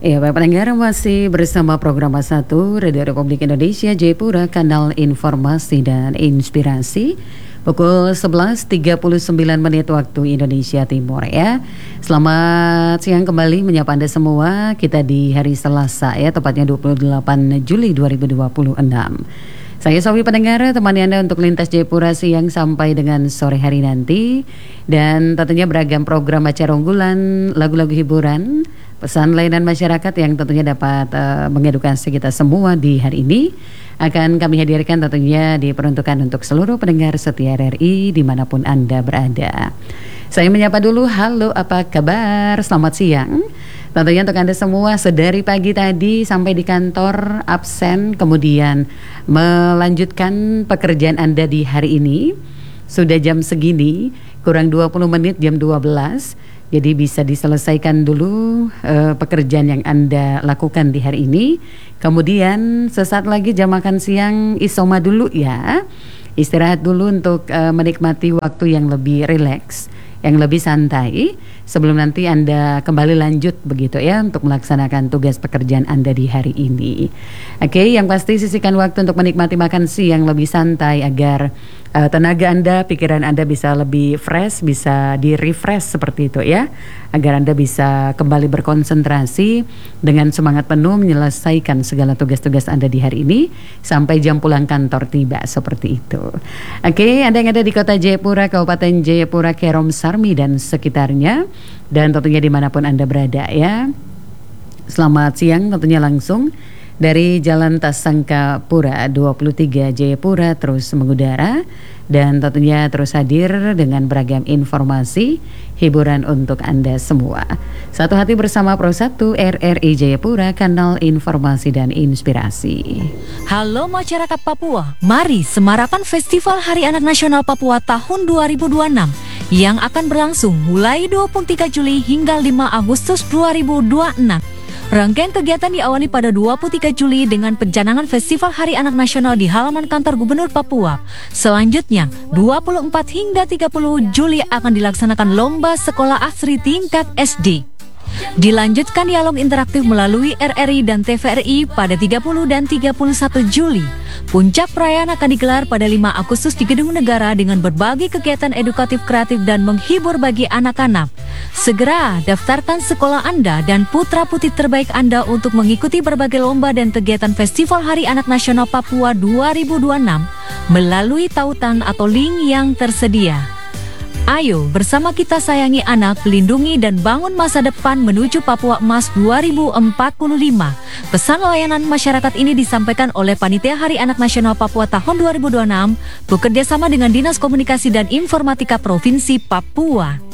Ya, Bapak pendengar, masih bersama program satu Radio Republik Indonesia Jayapura, kanal informasi dan inspirasi. Pukul 11.39 menit waktu Indonesia Timur ya. Selamat siang kembali menyapa Anda semua. Kita di hari Selasa ya, tepatnya 28 Juli 2026. Saya Sofi pendengar, temani Anda untuk lintas Jayapura siang sampai dengan sore hari nanti. Dan tentunya beragam program acara unggulan, lagu-lagu hiburan, pesan layanan masyarakat yang tentunya dapat mengedukasi kita semua di hari ini akan kami hadirkan tentunya diperuntukkan untuk seluruh pendengar setia RRI dimanapun Anda berada. Saya menyapa dulu, halo apa kabar, selamat siang. Tentunya untuk Anda semua sedari pagi tadi sampai di kantor absen, kemudian melanjutkan pekerjaan Anda di hari ini. Sudah jam segini, kurang 20 menit jam 12. Jadi bisa diselesaikan dulu pekerjaan yang Anda lakukan di hari ini. Kemudian sesaat lagi jam makan siang isoma dulu ya. Istirahat dulu untuk menikmati waktu yang lebih rileks, yang lebih santai, sebelum nanti Anda kembali lanjut begitu ya untuk melaksanakan tugas pekerjaan Anda di hari ini. Oke, yang pasti sisihkan waktu untuk menikmati makan siang lebih santai agar tenaga Anda, pikiran Anda bisa lebih fresh, bisa di-refresh seperti itu ya, agar Anda bisa kembali berkonsentrasi dengan semangat penuh menyelesaikan segala tugas-tugas Anda di hari ini sampai jam pulang kantor tiba, seperti itu. Oke, Anda yang ada di kota Jayapura, Kabupaten Jayapura, Kerom Sarmi dan sekitarnya, dan tentunya dimanapun Anda berada ya. Selamat siang tentunya langsung dari Jalan Tasangkapura 23 Jayapura terus mengudara dan tentunya terus hadir dengan beragam informasi hiburan untuk Anda semua. Satu hati bersama Pro 1 RRI Jayapura, kanal informasi dan inspirasi. Halo masyarakat Papua, mari semarakan Festival Hari Anak Nasional Papua tahun 2026 yang akan berlangsung mulai 23 Juli hingga 5 Agustus 2026. Rangkaian kegiatan diawali pada 23 Juli dengan pencanangan Festival Hari Anak Nasional di halaman kantor Gubernur Papua. Selanjutnya, 24 hingga 30 Juli akan dilaksanakan Lomba Sekolah Asri tingkat SD. Dilanjutkan dialog interaktif melalui RRI dan TVRI pada 30 dan 31 Juli. Puncak perayaan akan digelar pada 5 Agustus di Gedung Negara dengan berbagai kegiatan edukatif, kreatif, dan menghibur bagi anak-anak. Segera daftarkan sekolah Anda dan putra-putri terbaik Anda untuk mengikuti berbagai lomba dan kegiatan Festival Hari Anak Nasional Papua 2026 melalui tautan atau link yang tersedia. Ayo bersama kita sayangi anak, lindungi dan bangun masa depan menuju Papua Emas 2045. Pesan layanan masyarakat ini disampaikan oleh Panitia Hari Anak Nasional Papua tahun 2026 bekerjasama dengan Dinas Komunikasi dan Informatika Provinsi Papua.